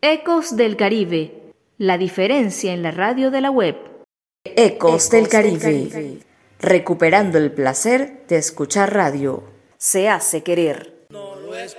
Ecos del Caribe, la diferencia en la radio de la web. Ecos del Caribe, recuperando el placer de escuchar radio. Se hace querer.